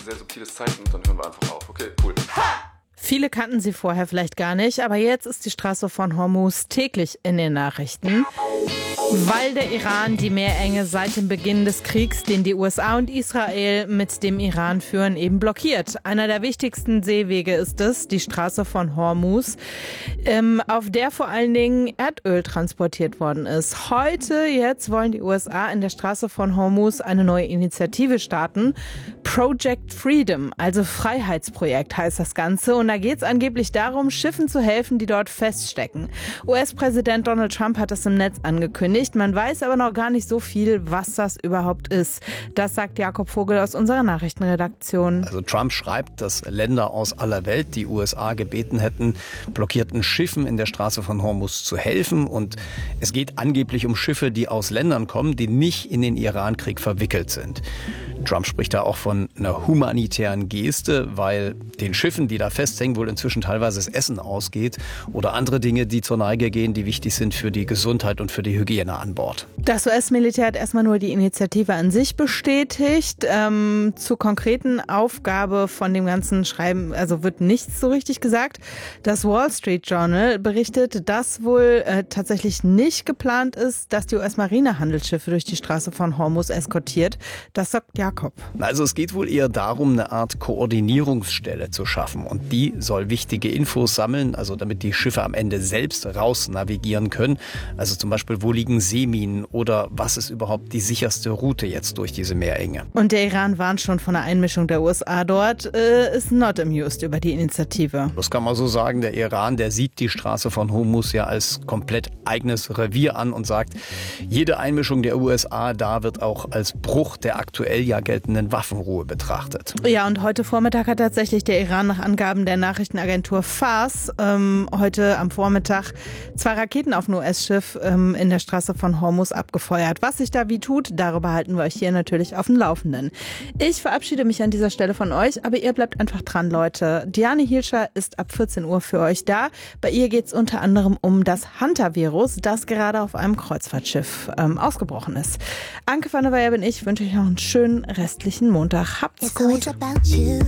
sehr subtiles Zeichen, dann hören wir einfach auf. Okay, cool. Viele kannten sie vorher vielleicht gar nicht, aber jetzt ist die Straße von Hormuz täglich in den Nachrichten, weil der Iran die Meerenge seit dem Beginn des Kriegs, den die USA und Israel mit dem Iran führen, eben blockiert. Einer der wichtigsten Seewege ist es, die Straße von Hormuz, auf der vor allen Dingen Erdöl transportiert worden ist. Jetzt wollen die USA in der Straße von Hormuz eine neue Initiative starten. Project Freedom, also Freiheitsprojekt heißt das Ganze. Und da geht es angeblich darum, Schiffen zu helfen, die dort feststecken. US-Präsident Donald Trump hat das im Netz angekündigt. Man weiß aber noch gar nicht so viel, was das überhaupt ist. Das sagt Jakob Vogel aus unserer Nachrichtenredaktion. Also Trump schreibt, dass Länder aus aller Welt die USA gebeten hätten, blockierten Schiffen in der Straße von Hormuz zu helfen. Und es geht angeblich um Schiffe, die aus Ländern kommen, die nicht in den Irankrieg verwickelt sind. Trump spricht da auch von einer humanitären Geste, weil den Schiffen, die da festhängen, wohl inzwischen teilweise das Essen ausgeht oder andere Dinge, die zur Neige gehen, die wichtig sind für die Gesundheit und für die Hygiene an Bord. Das US-Militär hat erstmal nur die Initiative an sich bestätigt. Zur konkreten Aufgabe von dem ganzen Schreiben, also wird nichts so richtig gesagt. Das Wall Street Journal berichtet, dass wohl tatsächlich nicht geplant ist, dass die US-Marine Handelsschiffe durch die Straße von Hormuz eskortiert. Das sagt Jakob. Also es geht wohl eher darum, eine Art Koordinierungsstelle zu schaffen. Und die soll wichtige Infos sammeln, also damit die Schiffe am Ende selbst raus navigieren können. Also zum Beispiel, wo liegen Seeminen oder was ist überhaupt die sicherste Route jetzt durch diese Meerenge. Und der Iran warnt schon von der Einmischung der USA dort, ist not amused über die Initiative. Das kann man so sagen. Der Iran, der sieht die Straße von Hormuz ja als komplett eigenes Revier an und sagt, jede Einmischung der USA da wird auch als Bruch der aktuell ja geltenden Waffenruhe betrachtet. Ja, und heute Vormittag hat tatsächlich der Iran nach Angaben der Nachrichtenagentur FARS heute am Vormittag 2 Raketen auf ein US-Schiff in der Straße von Hormuz abgefeuert. Was sich da wie tut, darüber halten wir euch hier natürlich auf dem Laufenden. Ich verabschiede mich an dieser Stelle von euch, aber ihr bleibt einfach dran, Leute. Diane Hielscher ist ab 14 Uhr für euch da. Bei ihr geht es unter anderem um das Hunter-Virus, das gerade auf einem Kreuzfahrtschiff ausgebrochen ist. Anke van der Weyer bin ich, wünsche euch noch einen schönen restlichen Montag. Habt's gut.